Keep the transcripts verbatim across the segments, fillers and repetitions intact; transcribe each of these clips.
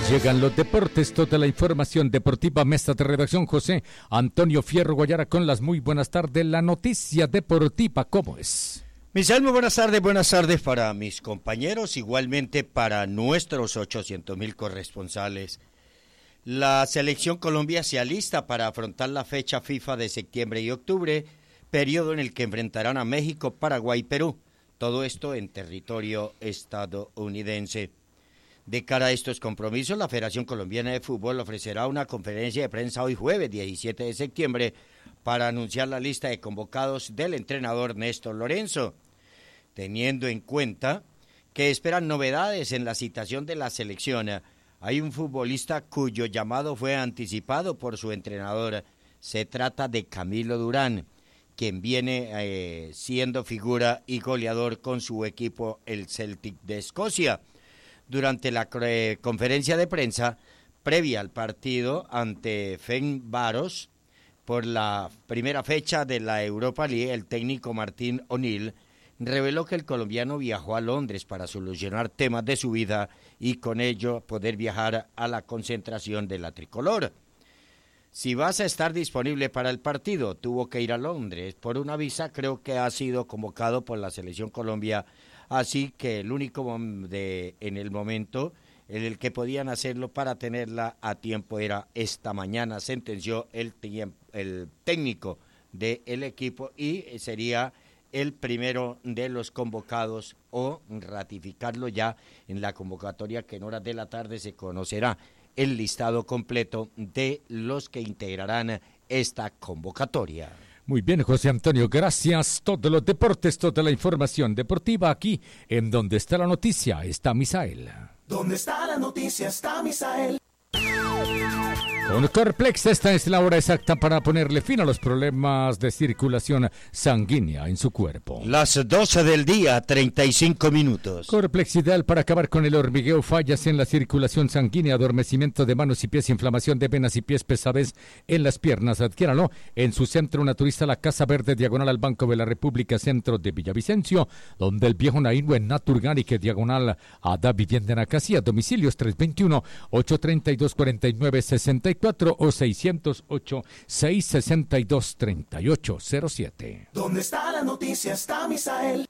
Llegan los deportes, toda la información deportiva. Mesa de redacción José Antonio Fierro Guayara con las muy buenas tardes. La noticia deportiva, ¿cómo es? Misael, muy buenas tardes, buenas tardes para mis compañeros, igualmente para nuestros ochocientos mil corresponsales. La selección Colombia se alista para afrontar la fecha FIFA de septiembre y octubre, periodo en el que enfrentarán a México, Paraguay y Perú. Todo esto en territorio estadounidense. De cara a estos compromisos, la Federación Colombiana de Fútbol ofrecerá una conferencia de prensa hoy jueves diecisiete de septiembre para anunciar la lista de convocados del entrenador Néstor Lorenzo, teniendo en cuenta que esperan novedades en la citación de la selección. Hay un futbolista cuyo llamado fue anticipado por su entrenador. Se trata de Camilo Durán, quien viene eh, siendo figura y goleador con su equipo, el Celtic de Escocia. Durante la eh, conferencia de prensa previa al partido ante Ferencváros por la primera fecha de la Europa League, el técnico Martín O'Neill reveló que el colombiano viajó a Londres para solucionar temas de su vida y con ello poder viajar a la concentración de la tricolor. Si vas a estar disponible para el partido, tuvo que ir a Londres por una visa, creo que ha sido convocado por la Selección Colombia, así que el único de, en el momento en el que podían hacerlo para tenerla a tiempo era esta mañana, sentenció el, el técnico del equipo y sería el primero de los convocados o ratificarlo ya en la convocatoria que en horas de la tarde se conocerá el listado completo de los que integrarán esta convocatoria. Muy bien, José Antonio, gracias. Todos los deportes, toda la información deportiva aquí, en Donde está la noticia, está Misael. Donde está la noticia, está Misael. Con Corplex, esta es la hora exacta para ponerle fin a los problemas de circulación sanguínea en su cuerpo. Las doce del día, treinta y cinco minutos. Corplex ideal para acabar con el hormigueo, fallas en la circulación sanguínea, adormecimiento de manos y pies, inflamación de venas y pies, pesadez en las piernas. Adquiéralo en su centro naturista, la Casa Verde, diagonal al Banco de la República, centro de Villavicencio, donde el viejo Naínue en Naturgánique, diagonal a Da Vivienda en Acasía, domicilios tres dos uno, ocho tres dos, cuatro nueve seis cuatro o seiscientos ocho, seiscientos sesenta y dos, treinta y ocho cero siete. ¿Dónde está la noticia? Está Misael.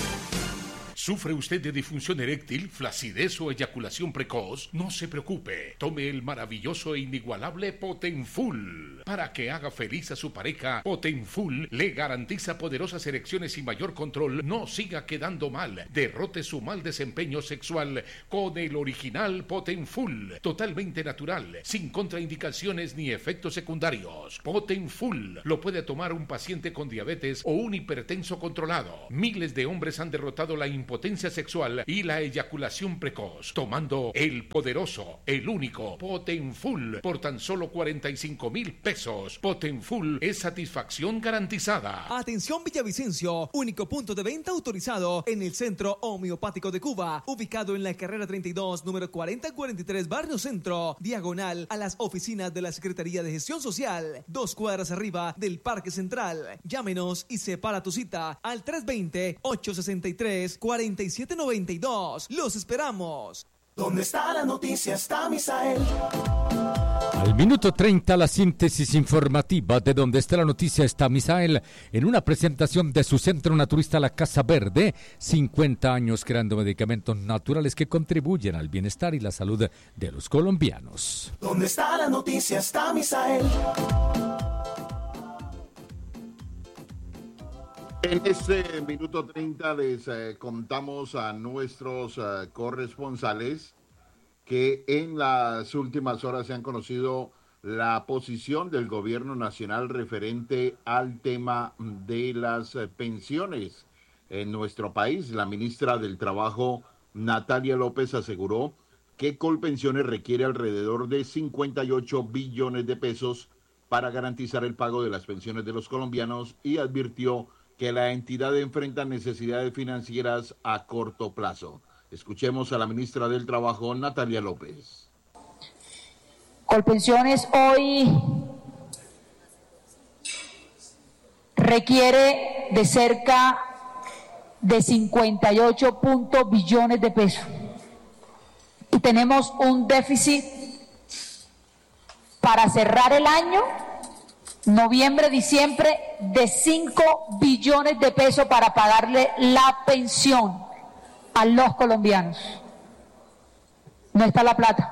¿Sufre usted de disfunción eréctil, flacidez o eyaculación precoz? No se preocupe. Tome el maravilloso e inigualable Potenfull. Para que haga feliz a su pareja, Potenfull le garantiza poderosas erecciones y mayor control. No siga quedando mal. Derrote su mal desempeño sexual con el original Potenfull. Totalmente natural, sin contraindicaciones ni efectos secundarios. Potenfull lo puede tomar un paciente con diabetes o un hipertenso controlado. Miles de hombres han derrotado la impotencia sexual y la eyaculación precoz, tomando el poderoso, el único Potenfull por tan solo cuarenta y cinco mil pesos. Potenfull es satisfacción garantizada. Atención Villavicencio, único punto de venta autorizado en el Centro Homeopático de Cuba, ubicado en la carrera treinta y dos, número cuarenta cuarenta y tres, Barrio Centro, diagonal a las oficinas de la Secretaría de Gestión Social, dos cuadras arriba del Parque Central. Llámenos y separa tu cita al tres dos cero, ocho seis tres, cuatro siete nueve dos. Los esperamos. ¿Dónde está la noticia? Está Misael. Al minuto treinta, la síntesis informativa de Donde está la noticia está Misael, en una presentación de su centro naturista La Casa Verde, cincuenta años creando medicamentos naturales que contribuyen al bienestar y la salud de los colombianos. ¿Dónde está la noticia? Está Misael. En este minuto treinta les eh, contamos a nuestros eh, corresponsales que en las últimas horas se han conocido la posición del gobierno nacional referente al tema de las eh, pensiones en nuestro país. La ministra del Trabajo, Natalia López, aseguró que Colpensiones requiere alrededor de cincuenta y ocho billones de pesos para garantizar el pago de las pensiones de los colombianos y advirtió que la entidad enfrenta necesidades financieras a corto plazo. Escuchemos a la ministra del Trabajo, Natalia López. Colpensiones hoy requiere de cerca de cincuenta y ocho billones de pesos y tenemos un déficit para cerrar el año, noviembre, diciembre, de cinco billones de pesos para pagarle la pensión a los colombianos. No está la plata,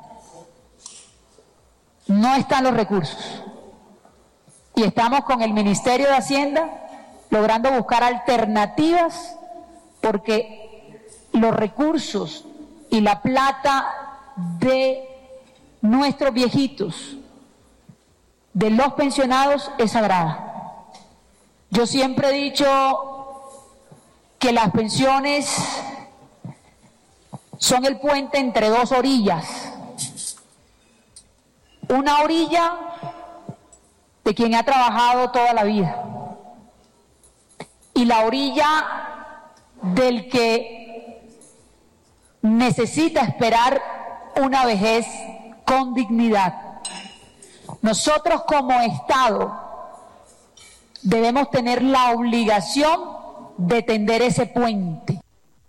no están los recursos. Y estamos con el Ministerio de Hacienda logrando buscar alternativas porque los recursos y la plata de nuestros viejitos, de los pensionados, es sagrada. Yo siempre he dicho que las pensiones son el puente entre dos orillas. Una orilla de quien ha trabajado toda la vida y la orilla del que necesita esperar una vejez con dignidad. Nosotros como Estado debemos tener la obligación de tender ese puente.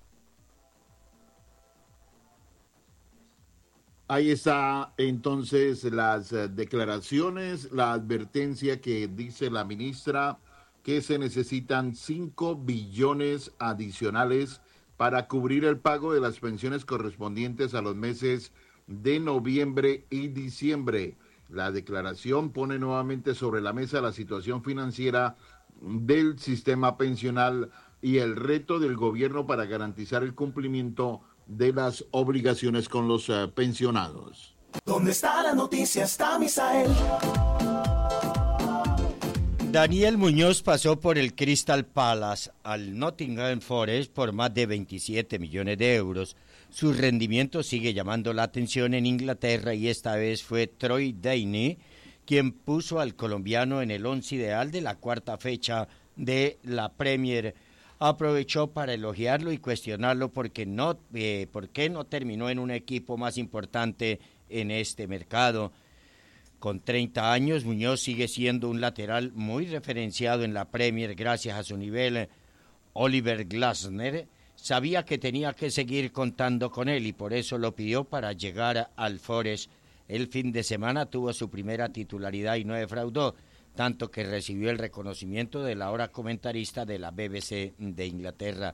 Ahí está entonces las uh, declaraciones, la advertencia que dice la ministra que se necesitan cinco billones adicionales para cubrir el pago de las pensiones correspondientes a los meses de noviembre y diciembre. La declaración pone nuevamente sobre la mesa la situación financiera del sistema pensional y el reto del gobierno para garantizar el cumplimiento de las obligaciones con los uh, pensionados. ¿Dónde está la noticia? Está Misael. Daniel Muñoz pasó por el Crystal Palace al Nottingham Forest por más de veintisiete millones de euros. Su rendimiento sigue llamando la atención en Inglaterra y esta vez fue Troy Deeney quien puso al colombiano en el once ideal de la cuarta fecha de la Premier. Aprovechó para elogiarlo y cuestionarlo porque no, eh, por qué no terminó en un equipo más importante en este mercado. Con treinta años, Muñoz sigue siendo un lateral muy referenciado en la Premier gracias a su nivel. Oliver Glasner sabía que tenía que seguir contando con él y por eso lo pidió para llegar al Forest. El fin de semana tuvo su primera titularidad y no defraudó, tanto que recibió el reconocimiento de la ahora comentarista de la B B C de Inglaterra.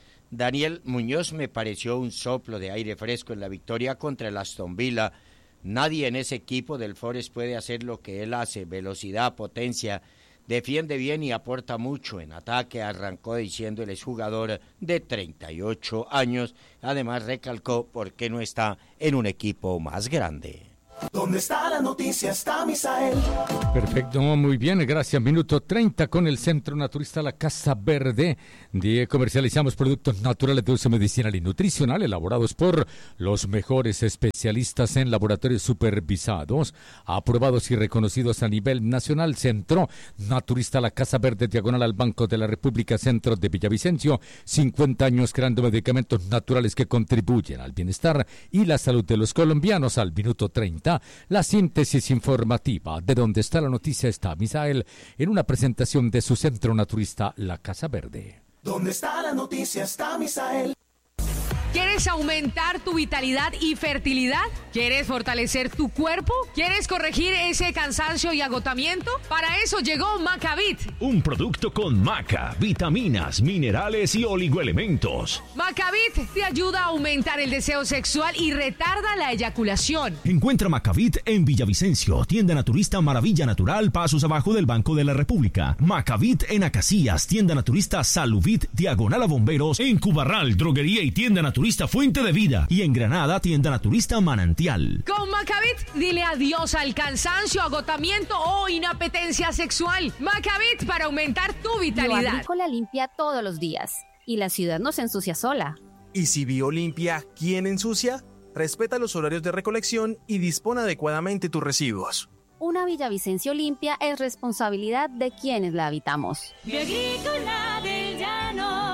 Daniel Muñoz me pareció un soplo de aire fresco en la victoria contra el Aston Villa. Nadie en ese equipo del Forest puede hacer lo que él hace, velocidad, potencia, defiende bien y aporta mucho en ataque, arrancó diciendo el exjugador de treinta y ocho años, además recalcó por qué no está en un equipo más grande. ¿Dónde está la noticia? Está Misael. Perfecto, muy bien, gracias. Minuto treinta con el Centro Naturista La Casa Verde. De comercializamos productos naturales de uso medicinal y nutricional elaborados por los mejores especialistas en laboratorios supervisados, aprobados y reconocidos a nivel nacional. Centro Naturista La Casa Verde, diagonal al Banco de la República, centro de Villavicencio. cincuenta años creando medicamentos naturales que contribuyen al bienestar y la salud de los colombianos. Al minuto treinta. La síntesis informativa de donde está la noticia está Misael en una presentación de su Centro Naturista La Casa Verde. ¿Dónde está la noticia? Está Misael. ¿Quieres aumentar tu vitalidad y fertilidad? ¿Quieres fortalecer tu cuerpo? ¿Quieres corregir ese cansancio y agotamiento? Para eso llegó Macavit. Un producto con maca, vitaminas, minerales y oligoelementos. Macavit te ayuda a aumentar el deseo sexual y retarda la eyaculación. Encuentra Macavit en Villavicencio, tienda naturista Maravilla Natural, pasos abajo del Banco de la República. Macavit en Acacias, tienda naturista Saluvit, diagonal a Bomberos. En Cubarral, droguería y tienda naturista Fuente de Vida, y en Granada, tienda naturista Manantial. Con Macavit, dile adiós al cansancio, agotamiento o inapetencia sexual. Macavit para aumentar tu vitalidad. Bioagrícola limpia todos los días y la ciudad no se ensucia sola. ¿Y si Biolimpia, quién ensucia? Respeta los horarios de recolección y dispone adecuadamente tus residuos. Una Villavicencio limpia es responsabilidad de quienes la habitamos. Bioagrícola del Llano.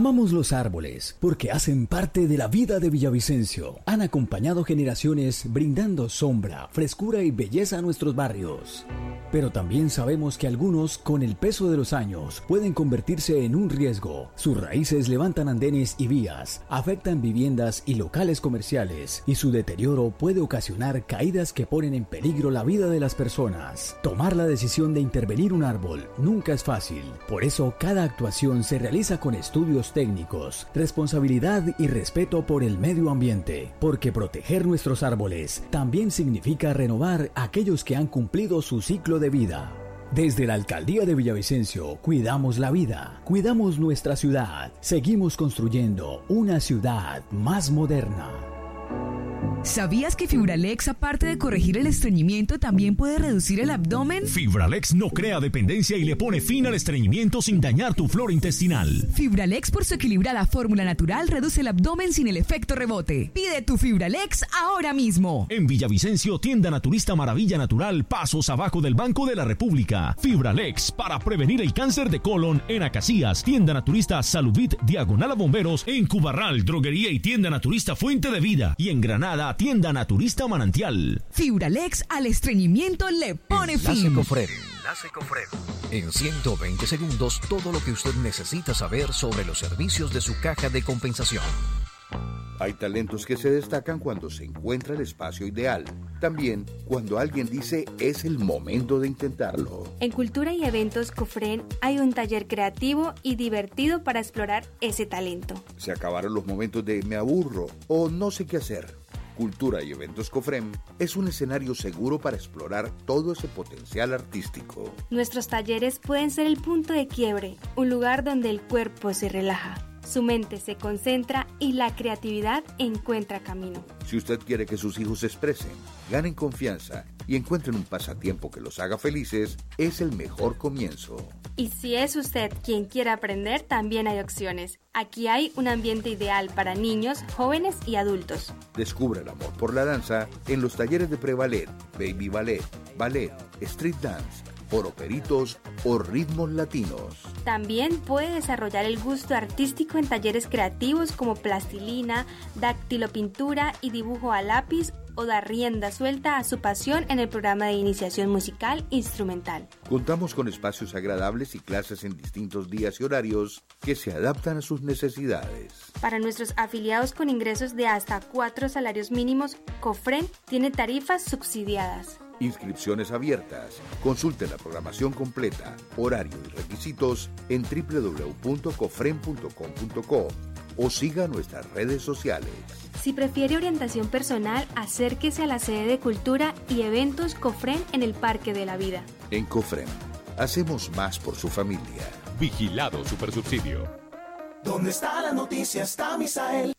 Amamos los árboles porque hacen parte de la vida de Villavicencio. Han acompañado generaciones brindando sombra, frescura y belleza a nuestros barrios. Pero también sabemos que algunos, con el peso de los años, pueden convertirse en un riesgo. Sus raíces levantan andenes y vías, afectan viviendas y locales comerciales, y su deterioro puede ocasionar caídas que ponen en peligro la vida de las personas. Tomar la decisión de intervenir un árbol nunca es fácil. Por eso, cada actuación se realiza con estudios técnicos, responsabilidad y respeto por el medio ambiente, porque proteger nuestros árboles también significa renovar aquellos que han cumplido su ciclo de vida. Desde la Alcaldía de Villavicencio, cuidamos la vida, cuidamos nuestra ciudad, seguimos construyendo una ciudad más moderna. ¿Sabías que Fibralex, aparte de corregir el estreñimiento, también puede reducir el abdomen? Fibralex no crea dependencia y le pone fin al estreñimiento sin dañar tu flora intestinal. Fibralex, por su equilibrada fórmula natural, reduce el abdomen sin el efecto rebote. Pide tu Fibralex ahora mismo. En Villavicencio, tienda naturista Maravilla Natural, pasos abajo del Banco de la República. Fibralex, para prevenir el cáncer de colon. En Acacias, tienda naturista Saluvit, diagonal a Bomberos. En Cubarral, droguería y tienda naturista Fuente de Vida. Y en Granada, tienda naturista Manantial. Fibralex al estreñimiento le pone Enlace fin. Cofred. Enlace Cofred. En ciento veinte segundos, todo lo que usted necesita saber sobre los servicios de su caja de compensación. Hay talentos que se destacan cuando se encuentra el espacio ideal. También cuando alguien dice es el momento de intentarlo. En Cultura y Eventos Cofren hay un taller creativo y divertido para explorar ese talento. Se acabaron los momentos de me aburro o no sé qué hacer. Cultura y Eventos Cofrem es un escenario seguro para explorar todo ese potencial artístico. Nuestros talleres pueden ser el punto de quiebre, un lugar donde el cuerpo se relaja, su mente se concentra y la creatividad encuentra camino. Si usted quiere que sus hijos se expresen, ganen confianza y encuentren un pasatiempo que los haga felices, es el mejor comienzo. Y si es usted quien quiere aprender, también hay opciones. Aquí hay un ambiente ideal para niños, jóvenes y adultos. Descubre el amor por la danza en los talleres de pre-ballet, baby ballet, ballet, street dance, oroperitos o ritmos latinos. También puede desarrollar el gusto artístico en talleres creativos como plastilina, dactilopintura y dibujo a lápiz, o dar rienda suelta a su pasión en el programa de iniciación musical instrumental. Contamos con espacios agradables y clases en distintos días y horarios que se adaptan a sus necesidades. Para nuestros afiliados con ingresos de hasta cuatro salarios mínimos, Cofren tiene tarifas subsidiadas. Inscripciones abiertas. Consulte la programación completa, horario y requisitos en doble u doble u doble u punto cofren punto com punto co o siga nuestras redes sociales. Si prefiere orientación personal, acérquese a la sede de Cultura y Eventos Cofren en el Parque de la Vida. En Cofren, hacemos más por su familia. Vigilado Supersubsidio. ¿Dónde está la noticia? Está Misael.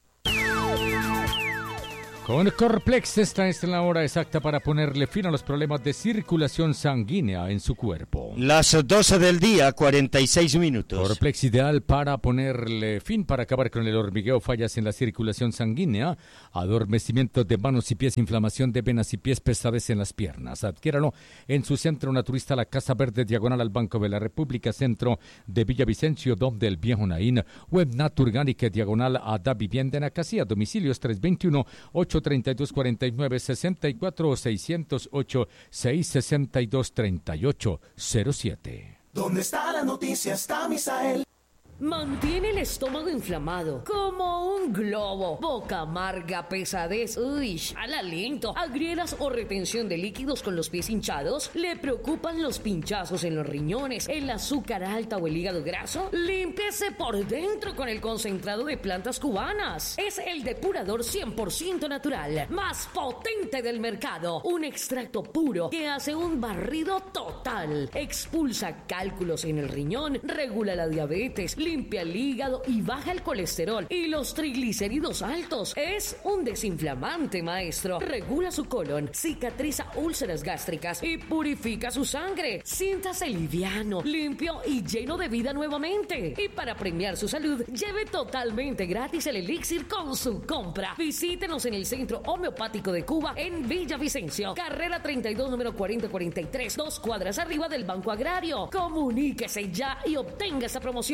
Con Corplex, esta es la hora exacta para ponerle fin a los problemas de circulación sanguínea en su cuerpo. Las doce del día, cuarenta y seis minutos. Corplex ideal para ponerle fin, para acabar con el hormigueo, fallas en la circulación sanguínea, adormecimiento de manos y pies, inflamación de venas y pies, pesadez en las piernas. Adquiéralo en su centro naturista, la Casa Verde, diagonal al Banco de la República, centro de Villavicencio, donde el Viejo Naín. Web Naturgánica, diagonal a Da Vivienda en Acacia. Domicilios tres dos uno, ocho tres dos, cuatro nueve seis cuatro o seis cero ocho, seis seis dos, tres ocho cero siete. ¿Dónde está la noticia? Está Misael. Mantiene el estómago inflamado, como un globo, boca amarga, pesadez, uy, al aliento, agrieras o retención de líquidos con los pies hinchados. ¿Le preocupan los pinchazos en los riñones, el azúcar alta o el hígado graso? Límpiese por dentro con el concentrado de plantas cubanas. Es el depurador cien por ciento natural, más potente del mercado. Un extracto puro que hace un barrido total. Expulsa cálculos en el riñón, regula la diabetes, limpia el hígado y baja el colesterol y los triglicéridos altos. Es un desinflamante, maestro. Regula su colon, cicatriza úlceras gástricas y purifica su sangre. Siéntase liviano, limpio y lleno de vida nuevamente. Y para premiar su salud, lleve totalmente gratis el elixir con su compra. Visítenos en el Centro Homeopático de Cuba en Villavicencio, carrera treinta y dos, número cuarenta cuarenta y tres, dos cuadras arriba del Banco Agrario. Comuníquese ya y obtenga esa promoción. tres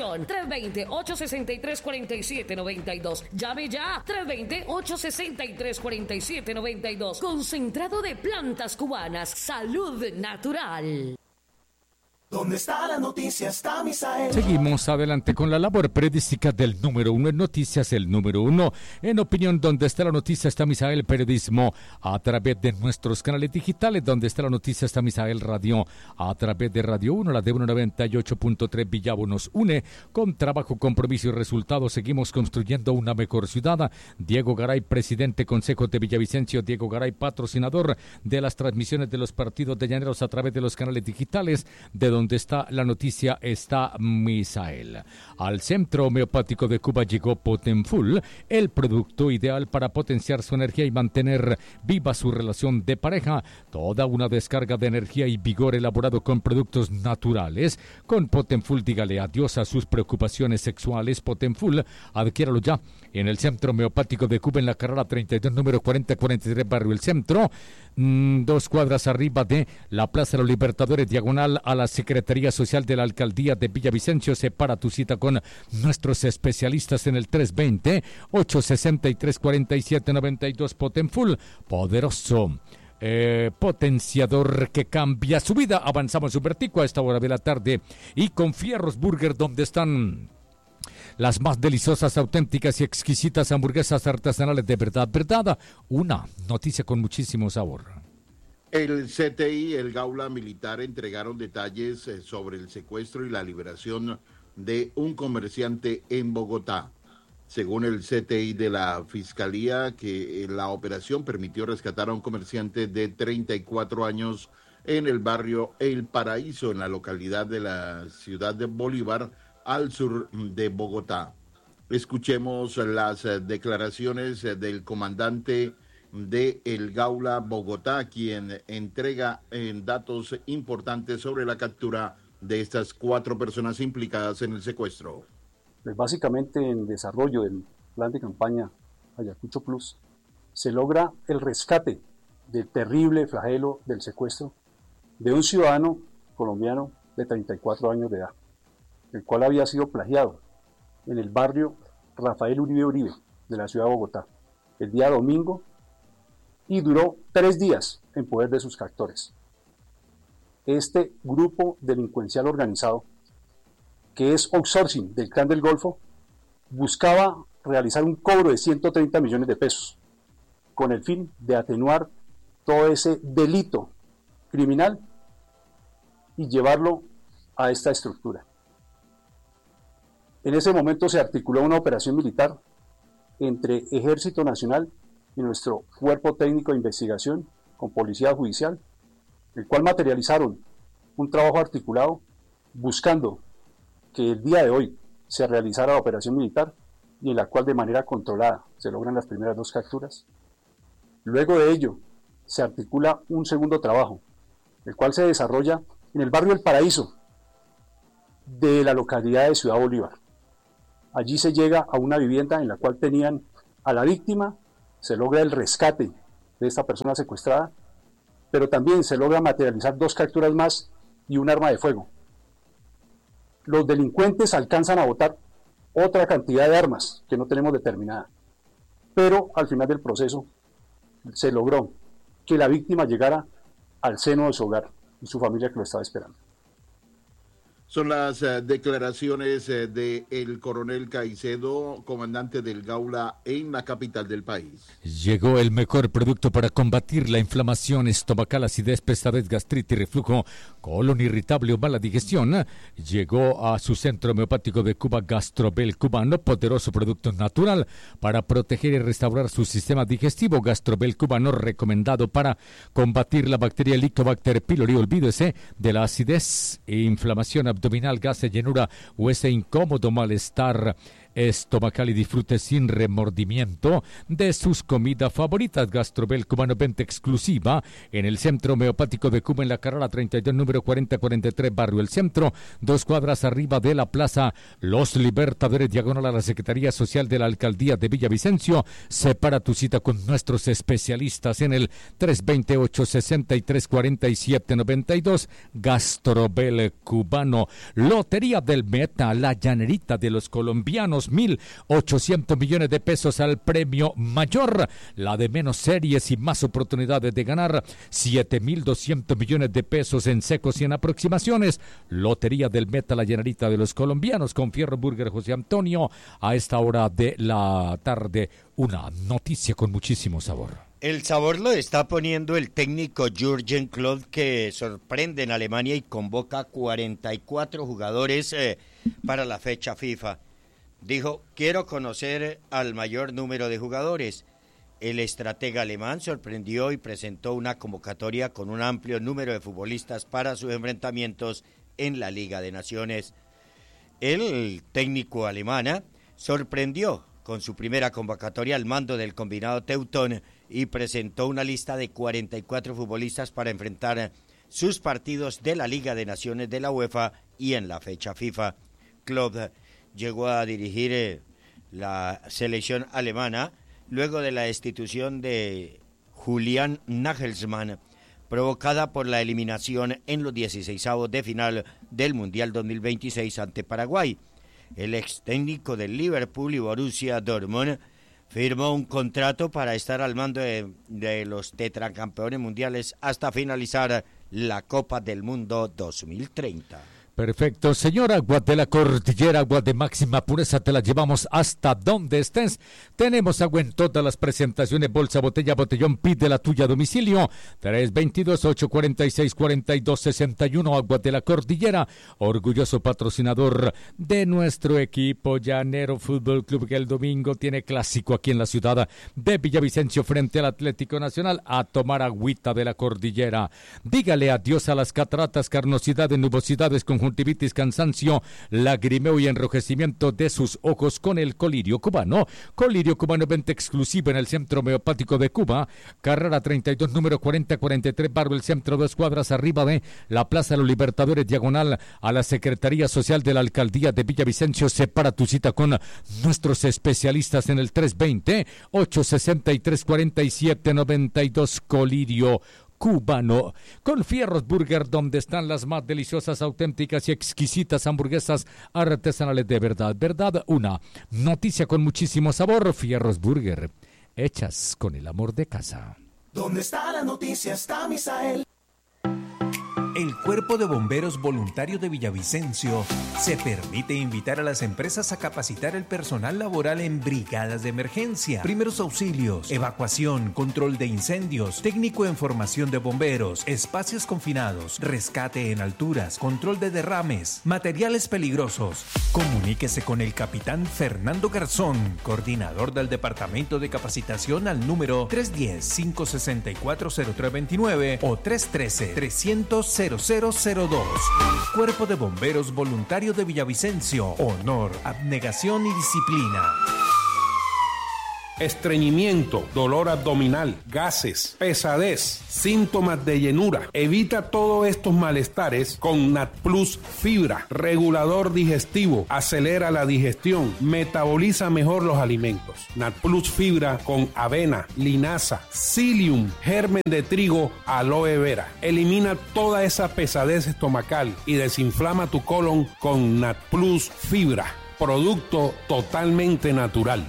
tres dos cero, ocho seis tres, cuatro siete nueve dos. Llame ya, tres dos cero, ocho seis tres, cuatro siete nueve dos. Concentrado de plantas cubanas, salud natural. ¿Dónde está la noticia? Está Misael. Seguimos adelante con la labor periodística del número uno en noticias, el número uno en opinión. Donde está la noticia está Misael Periodismo a través de nuestros canales digitales. Donde está la noticia está Misael Radio a través de Radio uno, la de uno noventa y ocho punto tres Villavo nos une con trabajo, compromiso y resultados. Seguimos construyendo una mejor ciudad. Diego Garay, presidente Consejo de Villavicencio. Diego Garay, patrocinador de las transmisiones de los partidos de Llaneros a través de los canales digitales. De donde está la noticia está Misael. Al Centro Homeopático de Cuba llegó Potenfull, el producto ideal para potenciar su energía y mantener viva su relación de pareja. Toda una descarga de energía y vigor elaborado con productos naturales. Con Potenfull dígale adiós a sus preocupaciones sexuales. Potenfull, adquiéralo ya en el Centro Homeopático de Cuba en la carrera treinta y dos, número cuarenta cuarenta y tres, Barrio El Centro. Mm, dos cuadras arriba de la Plaza de los Libertadores, diagonal a la Secretaría Social de la Alcaldía de Villavicencio. Separa tu cita con nuestros especialistas en el tres dos cero, ocho seis tres, cuatro siete nueve dos. Potenfull, poderoso eh, potenciador que cambia su vida. Avanzamos un vertico a esta hora de la tarde y con Fierros Burger, donde están las más deliciosas, auténticas y exquisitas hamburguesas artesanales de verdad, verdad. Una noticia con muchísimo sabor. El C T I y el Gaula Militar entregaron detalles sobre el secuestro y la liberación de un comerciante en Bogotá. Según el C T I de la Fiscalía, que la operación permitió rescatar a un comerciante de treinta y cuatro años en el barrio El Paraíso, en la localidad de la ciudad de Bolívar, al sur de Bogotá. Escuchemos las declaraciones del comandante de El Gaula Bogotá, quien entrega en datos importantes sobre la captura de estas cuatro personas implicadas en el secuestro. Pues básicamente en desarrollo del plan de campaña Ayacucho Plus se logra el rescate del terrible flagelo del secuestro de un ciudadano colombiano de treinta y cuatro años de edad, el cual había sido plagiado en el barrio Rafael Uribe Uribe de la ciudad de Bogotá el día domingo y duró tres días en poder de sus captores. Este grupo delincuencial organizado, que es outsourcing del Clan del Golfo, buscaba realizar un cobro de ciento treinta millones de pesos con el fin de atenuar todo ese delito criminal y llevarlo a esta estructura. En ese momento se articuló una operación militar entre Ejército Nacional y nuestro Cuerpo Técnico de Investigación con Policía Judicial, el cual materializaron un trabajo articulado buscando que el día de hoy se realizara la operación militar y en la cual de manera controlada se logran las primeras dos capturas. Luego de ello se articula un segundo trabajo, el cual se desarrolla en el barrio El Paraíso de la localidad de Ciudad Bolívar. Allí se llega a una vivienda en la cual tenían a la víctima, se logra el rescate de esta persona secuestrada, pero también se logra materializar dos capturas más y un arma de fuego. Los delincuentes alcanzan a botar otra cantidad de armas que no tenemos determinada, pero al final del proceso se logró que la víctima llegara al seno de su hogar y su familia que lo estaba esperando. Son las uh, declaraciones uh, del coronel Caicedo, comandante del Gaula en la capital del país. Llegó el mejor producto para combatir la inflamación estomacal, acidez, pesadez, gastritis, reflujo, colon irritable o mala digestión. Llegó a su centro homeopático de Cuba, Gastrobel Cubano, poderoso producto natural para proteger y restaurar su sistema digestivo. Gastrobel Cubano, recomendado para combatir la bacteria Helicobacter pylori. Olvídese de la acidez e inflamación abdominal, gas, llenura o ese incómodo malestar estomacal y disfrute sin remordimiento de sus comidas favoritas. Gastrobel Cubano, venta exclusiva en el Centro Homeopático de Cuba, en la carrera treinta y dos, número cuarenta cuarenta y tres, Barrio El Centro, dos cuadras arriba de la Plaza Los Libertadores, diagonal a la Secretaría Social de la Alcaldía de Villavicencio. Separa tu cita con nuestros especialistas en el tres dos ocho, seis tres, cuatro siete nueve dos. Gastrobel Cubano. Lotería del Meta, la llanerita de los colombianos, mil ochocientos millones de pesos al premio mayor. La de menos series y más oportunidades de ganar, siete mil doscientos millones de pesos en secos y en aproximaciones. Lotería del Meta, la llanerita de los colombianos, con Fierro Burger José Antonio. A esta hora de la tarde, una noticia con muchísimo sabor. El sabor lo está poniendo el técnico Jürgen Klopp, que sorprende en Alemania y convoca cuarenta y cuatro jugadores eh, para la fecha FIFA. Dijo, quiero conocer al mayor número de jugadores. El estratega alemán sorprendió y presentó una convocatoria con un amplio número de futbolistas para sus enfrentamientos en la Liga de Naciones. El técnico alemán sorprendió con su primera convocatoria al mando del combinado teutón y presentó una lista de cuarenta y cuatro futbolistas para enfrentar sus partidos de la Liga de Naciones de la UEFA y en la fecha FIFA. Klopp llegó a dirigir eh, la selección alemana luego de la destitución de Julian Nagelsmann, provocada por la eliminación en los dieciseisavos de final del Mundial dos mil veintiséis ante Paraguay. El ex técnico del Liverpool y Borussia Dortmund firmó un contrato para estar al mando de, de los tetracampeones mundiales hasta finalizar la Copa del Mundo dos mil treinta. Perfecto, señor. Agua de la Cordillera, agua de máxima pureza, te la llevamos hasta donde estés. Tenemos agua en todas las presentaciones, bolsa, botella, botellón. Pide la tuya a domicilio, tres dos dos, ocho cuatro seis, cuatro dos seis uno. Agua de la Cordillera, orgulloso patrocinador de nuestro equipo Llanero Fútbol Club, que el domingo tiene clásico aquí en la ciudad de Villavicencio frente al Atlético Nacional. A tomar agüita de la Cordillera. Dígale adiós a las cataratas, carnosidades, nubosidades, conjuntivitis, cansancio, lagrimeo y enrojecimiento de sus ojos con el Colirio Cubano. Colirio Cubano, venta exclusiva en el Centro Homeopático de Cuba, carrera treinta y dos, número cuarenta cuarenta y tres, Barrio El Centro, dos cuadras arriba de la Plaza de los Libertadores, diagonal a la Secretaría Social de la Alcaldía de Villavicencio. Separa tu cita con nuestros especialistas en el tres dos cero, ocho seis tres, cuatro siete nueve dos. Colirio Cubano, con Fierros Burger, donde están las más deliciosas, auténticas y exquisitas hamburguesas artesanales de verdad. Verdad, una noticia con muchísimo sabor. Fierros Burger, hechas con el amor de casa. ¿Dónde está la noticia? Está Misael. El Cuerpo de Bomberos Voluntarios de Villavicencio se permite invitar a las empresas a capacitar el personal laboral en brigadas de emergencia, primeros auxilios, evacuación, control de incendios, técnico en formación de bomberos, espacios confinados, rescate en alturas, control de derrames, materiales peligrosos. Comuníquese con el capitán Fernando Garzón, coordinador del Departamento de Capacitación, al número tres uno cero, cinco seis cuatro, cero tres dos nueve o tres uno tres, trescientos, cero cero cero dos. Cuerpo de Bomberos Voluntarios de Villavicencio. Honor, abnegación y disciplina. Estreñimiento, dolor abdominal, gases, pesadez, síntomas de llenura. Evita todos estos malestares con NatPlus Fibra, regulador digestivo, acelera la digestión, metaboliza mejor los alimentos. NatPlus Fibra con avena, linaza, psyllium, germen de trigo, aloe vera. Elimina toda esa pesadez estomacal y desinflama tu colon con NatPlus Fibra, producto totalmente natural.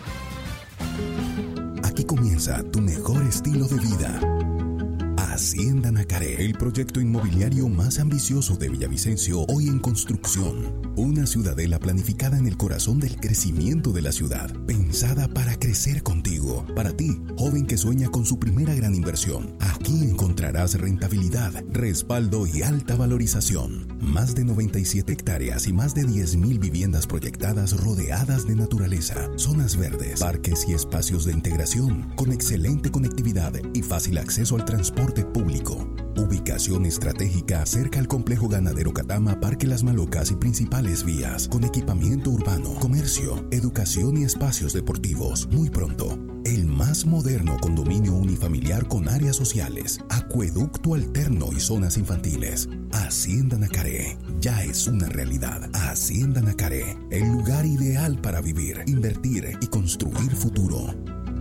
Aquí comienza tu mejor estilo de vida. Hacienda Nacaré, el proyecto inmobiliario más ambicioso de Villavicencio, hoy en construcción. Una ciudadela planificada en el corazón del crecimiento de la ciudad, pensada para crecer contigo. Para ti, joven que sueña con su primera gran inversión, aquí encontrarás rentabilidad, respaldo y alta valorización. Más de noventa y siete hectáreas y más de diez mil viviendas proyectadas rodeadas de naturaleza, zonas verdes, parques y espacios de integración, con excelente conectividad y fácil acceso al transporte público. Ubicación estratégica cerca al complejo ganadero Catama, Parque Las Malocas y principales vías, con equipamiento urbano, comercio, educación y espacios deportivos. Muy pronto, el más moderno condominio unifamiliar con áreas sociales, acueducto alterno y zonas infantiles. Hacienda Nacaré ya es una realidad. Hacienda Nacaré, el lugar ideal para vivir, invertir y construir futuro.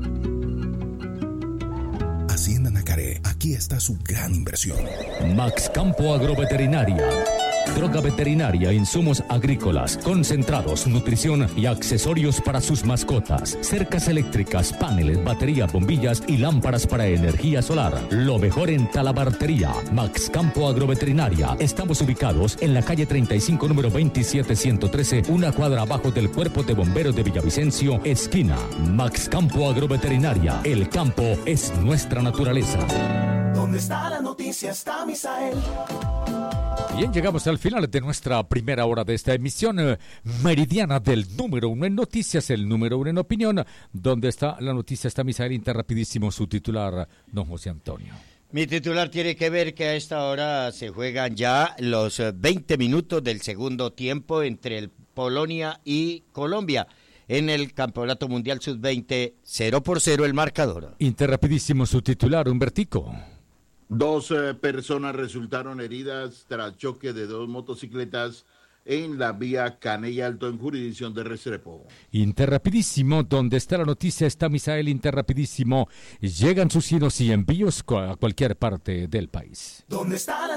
Hacienda Nacaré, aquí está su gran inversión. Max Campo Agroveterinaria. Droga veterinaria, insumos agrícolas, concentrados, nutrición y accesorios para sus mascotas. Cercas eléctricas, paneles, baterías, bombillas y lámparas para energía solar. Lo mejor en talabartería. Max Campo Agroveterinaria. Estamos ubicados en la calle treinta y cinco, número veintisiete ciento trece, una cuadra abajo del Cuerpo de Bomberos de Villavicencio, esquina. Max Campo Agroveterinaria. El campo es nuestra naturaleza. ¿Dónde está la noticia? Está Misael. Bien, llegamos al final de nuestra primera hora de esta emisión eh, meridiana del número uno en noticias, el número uno en opinión. ¿Dónde está la noticia? Está Misael Inter, rapidísimo su titular, don José Antonio. Mi titular tiene que ver que a esta hora se juegan ya los veinte minutos del segundo tiempo entre el Polonia y Colombia. En el Campeonato Mundial sub veinte, cero por cero el marcador. Inter, rapidísimo su titular, Humbertico. Dos eh, personas resultaron heridas tras choque de dos motocicletas en la vía Canella Alto en jurisdicción de Restrepo. Interrapidísimo, donde está la noticia, está Misael. Interrapidísimo, llegan sus hilos y envíos a cualquier parte del país. ¿Dónde está la